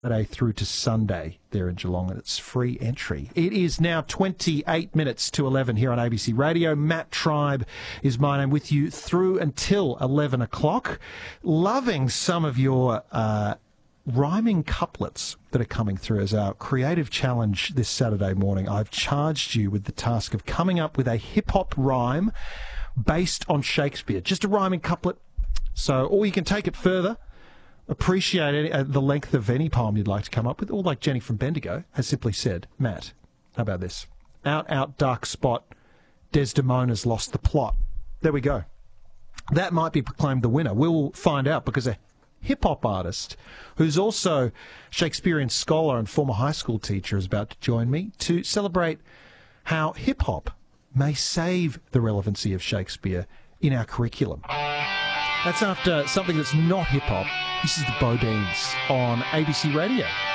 Saturday through to Sunday there in Geelong, and it's free entry. It is now 28 minutes to 11 here on ABC Radio. Matt Tribe is my name, with you through until 11 o'clock. Loving some of your rhyming couplets that are coming through as our creative challenge this Saturday morning. I've charged you with the task of coming up with a hip-hop rhyme based on Shakespeare. Just a rhyming couplet. So, or you can take it further. Appreciate the length of any poem you'd like to come up with, or like Jenny from Bendigo has simply said, Matt, how about this? Out, dark spot, Desdemona's lost the plot. There we go. That might be proclaimed the winner. We'll find out, because a hip-hop artist who's also Shakespearean scholar and former high school teacher is about to join me to celebrate how hip-hop may save the relevancy of Shakespeare in our curriculum. That's after something that's not hip-hop. This is the Bodines on ABC Radio.